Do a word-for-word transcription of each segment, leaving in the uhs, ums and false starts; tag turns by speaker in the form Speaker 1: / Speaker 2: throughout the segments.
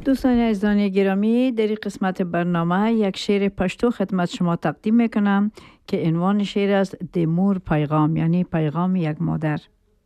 Speaker 1: دوستان عزیزان گرامی، در این قسمت برنامه یک شعر پشتو خدمت شما تقدیم میکنم که عنوان شعر است دمور پیغام، یعنی پیغام یک مادر.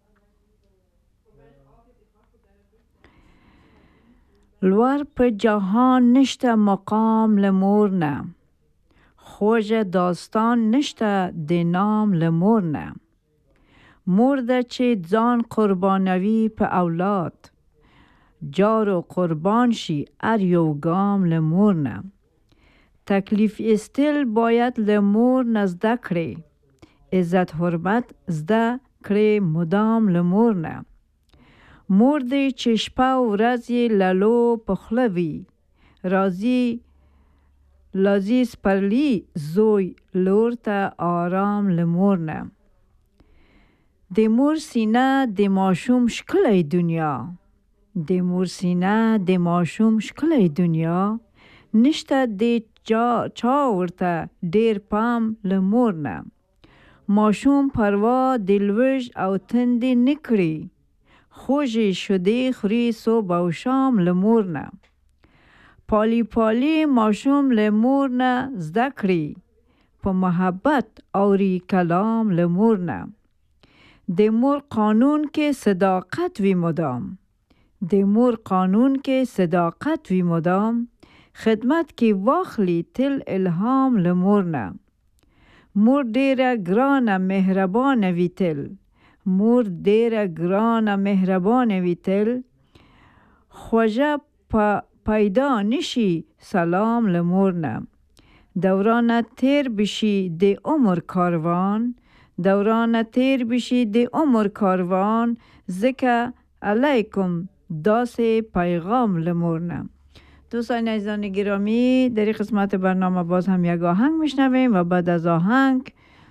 Speaker 1: لور په جهان نشته مقام لمور نه، خوژ داستان نشته د نام لمور نه. مور ده چې ځان قربانوي په اولاد، جار و قربان شي ار یو گام لمور نه. تکلیف استل باید لمور نزده کړي، عزت حرمت زده کړي مدام لمور نه. مور دی چې شپه و ورځ یې للو په خوله وي، راځي لازي سپرلی زوی لور ته آرام لمور نه. د مور سینه د ماشوم ښکلی دنیا، د مور سینه د ماشوم ښکلی دنیا. نشته د چا, چا ورته ډیر پام لمور نه. ماشوم پروا د لوږ او تندې نه کړي، خوږې شیدې خوري صبح او شام لمور نه. پالی پالی ماشوم لمور نه زده کړي، په محبت اوري کلام لمور نه. د مور قانون کې صداقت وي مدام، د مور قانون کې صداقت وي مدام. خدمت کې واخلي تل الهام لمور نه. مور ډیره ګرانه مهربانه وي تل، مور ډیره ګرانه مهربانه وي تل. خوږه په پیدا نشي سلام لمور نه. دورانه تیر بشي د عمر کاروان، دورانه تیر بشي د عمر کاروان. ذکر علیکم داسې پیغام لمور نه. دوستان عزیزان گرامی، در این قسمت برنامه باز هم یک آهنگ میشنویم و بعد از آهنگ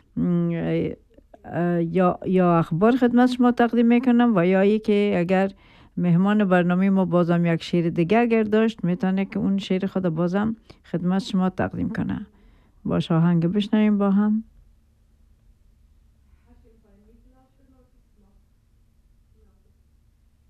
Speaker 1: یا یا اخبار خدمت شما تقدیم میکنم و یا ای که اگر مهمان برنامه ما بازم یک شعر دیگه اگر داشت میتونه که اون شعر خود بازم خدمت شما تقدیم کنه. باش آهنگ بشنویم با هم.